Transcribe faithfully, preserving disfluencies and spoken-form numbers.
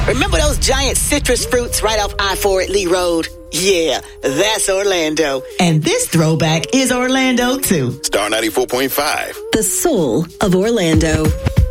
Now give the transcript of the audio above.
Remember those giant citrus fruits right off I four at Lee Road? Yeah, that's Orlando. And this throwback is Orlando, too. Star ninety-four point five. The soul of Orlando.